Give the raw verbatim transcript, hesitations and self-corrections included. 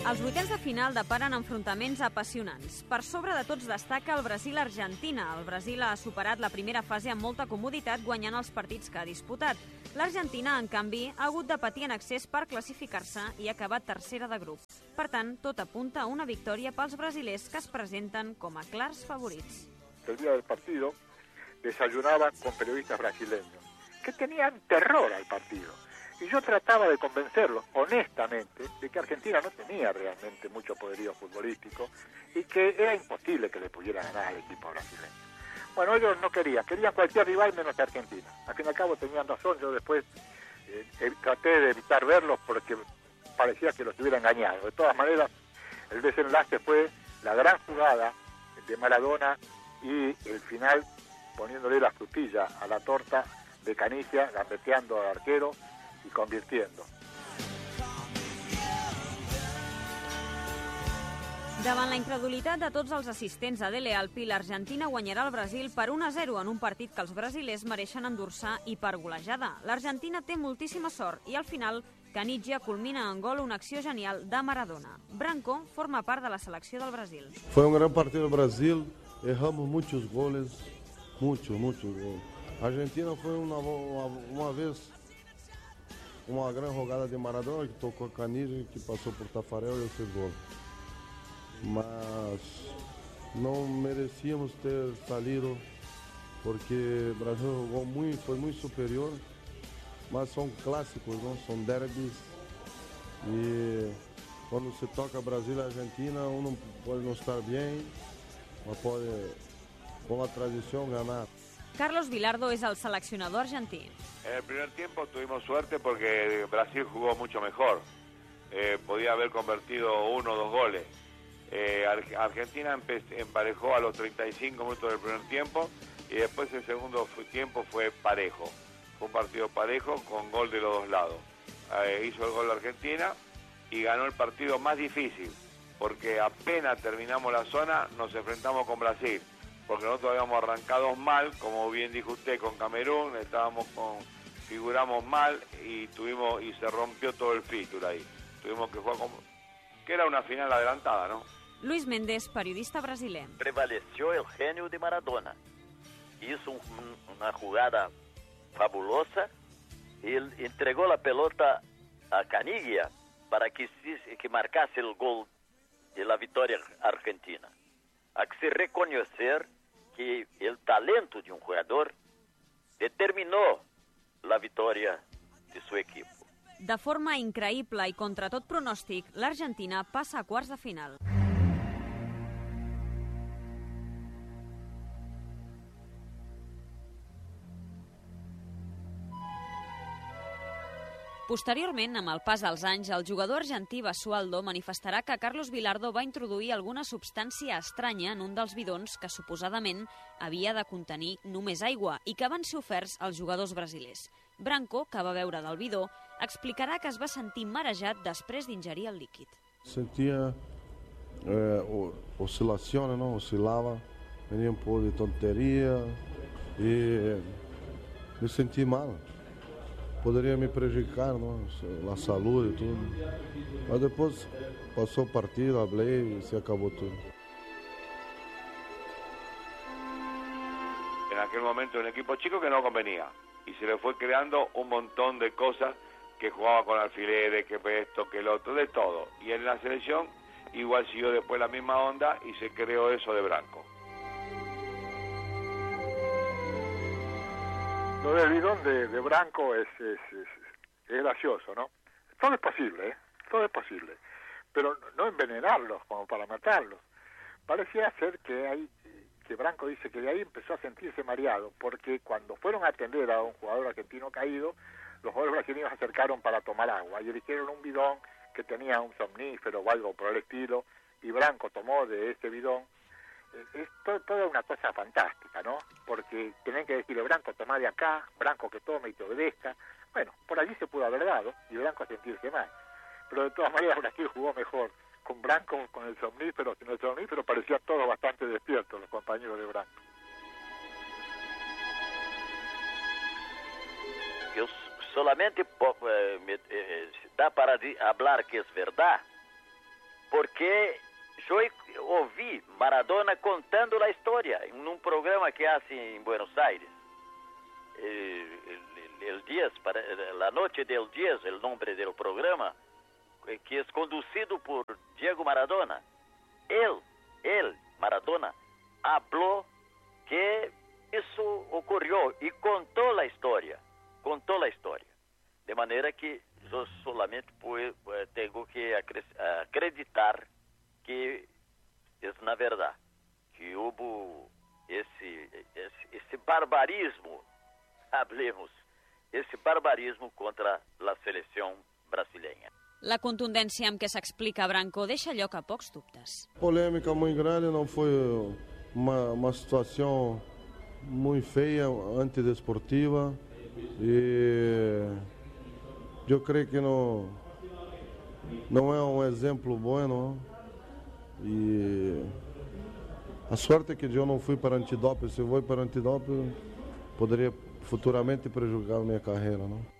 Els vuitens de final deparen enfrontaments apassionants. Per sobre de tots destaca el Brasil-Argentina. El Brasil ha superat la primera fase amb molta comoditat, guanyant els partits que ha disputat. L'Argentina, en canvi, ha hagut de patir en excés per classificar-se i ha acabat tercera de grup. Per tant, tot apunta a una victòria pels brasilers que es presenten com a clars favorits. El día del partido desayunaba con periodistas brasileños que tenían terror al partido. Y yo trataba de convencerlos, honestamente, de que Argentina no tenía realmente mucho poderío futbolístico y que era imposible que le pudiera ganar al equipo brasileño. Bueno, ellos no querían, querían cualquier rival menos Argentina. Al fin y al cabo tenían razón, yo después eh, eh, traté de evitar verlos porque parecía que los hubiera engañado. De todas maneras, el desenlace fue la gran jugada de Maradona y el final poniéndole la frutilla a la torta de Canigia, gambeteando al arquero i convirtiendo. Davant la incredulitat de tots els assistents a Dele Alpi, l'Argentina guanyarà el Brasil per un a zero en un partit que els brasilers mereixen endur-se i per golejada. L'Argentina té moltíssima sort i al final Canigia culmina en gol una acció genial de Maradona. Branco forma part de la selecció del Brasil. Foi um grande partido do Brasil, erramos muitos goles, muitos, muitos goles. A Argentina foi uma, uma, uma vez uma grande jogada de Maradona, que tocou a Canigia, que passou por Tafarel e fez gol. Mas não merecíamos ter salido, porque o Brasil jogou muito, foi muito superior, mas são clássicos, não? São derbys, e quando se toca Brasil e Argentina, um não pode não estar bem, mas pode, com a tradição, ganhar. Carlos Vilardo es el seleccionador argentí. En el primer tiempo tuvimos suerte porque Brasil jugó mucho mejor. Eh, podía haber convertido uno o dos goles. Eh, Argentina emparejó a los treinta y cinco minutos del primer tiempo y después el segundo tiempo fue parejo. Fue un partido parejo con gol de los dos lados. Eh, hizo el gol Argentina y ganó el partido más difícil porque apenas terminamos la zona nos enfrentamos con Brasil. Porque nosotros habíamos arrancado mal, como bien dijo usted, con Camerún, estábamos con, figuramos mal y tuvimos y se rompió todo el fixture ahí. Tuvimos que jugar como que era una final adelantada, ¿no? Luis Méndez, periodista brasileño. Prevaleció el genio de Maradona. Hizo un, una jugada fabulosa y él entregó la pelota a Canigia para que, que marcase el gol de la victoria argentina. Hay que reconocer que el talento de un jugador determinó la victoria de su equipo. De forma increïble i contra tot pronòstic, l'Argentina passa a quarts de final. Posteriorment, amb el pas dels anys, el jugador argentí Basualdo manifestarà que Carlos Vilardo va introduir alguna substància estranya en un dels bidons que suposadament havia de contenir només aigua i que van ser oferts als jugadors brasilers. Branco, que va beure del bidó, explicarà que es va sentir marejat després d'ingerir el líquid. Sentia eh, oscilacions, no? Oscilava, venia um pouco de tonteria e me senti mal. Poderia me prejudicar, não? A saúde e tudo. Mas depois passou o partido, hablei e se acabou tudo. En aquel momento un equipo chico que no convenía y se le fue creando un montón de cosas que jugaba con alfileres, que esto, que el otro, de todo. Y en la selección igual siguió después la misma onda y se creó eso de Branco. Lo del bidón de, de Branco es, es, es, es gracioso, ¿no? Todo es posible, ¿eh? Todo es posible. Pero no envenenarlos como para matarlos. Parecía ser que hay, que Branco dice que de ahí empezó a sentirse mareado, porque cuando fueron a atender a un jugador argentino caído, los jugadores brasileños se acercaron para tomar agua y eligieron un bidón que tenía un somnífero o algo por el estilo, y Branco tomó de ese bidón. Es to, toda una cosa fantástica, ¿no? Porque tienen que decirle, Branco, toma de acá, Branco que tome y te obedezca. Bueno, por allí se pudo haber dado y Branco a sentirse mal. Pero de todas maneras Brasil jugó mejor con Branco, con el somnífero, sin el somnífero parecían todos bastante despiertos los compañeros de Branco. Yo solamente eh, me, eh, da para hablar que es verdad porque eu ouvi Maradona contando a história em um programa que hace em Buenos Aires. El, el diez, para, la noche del diez, el nombre del programa, que es conducido por Diego Maradona. Él, él, Maradona, habló que eso ocurrió y contó la historia, contó la historia. De manera que yo solamente pues, tengo que acreditar que es una verdad, que hubo ese, ese, ese barbarismo, hablemos, esse barbarismo contra la selección brasileña. La contundència amb què s'explica Branco deixa lloc a pocs dubtes. Polêmica muito grande, não foi uma, uma situação muito feia, antidesportiva, e eu creio que não, não é um exemplo bom, não? E a sorte é que eu não fui para antidoping. Se eu vou para antidoping, poderia futuramente prejudicar a minha carreira, não?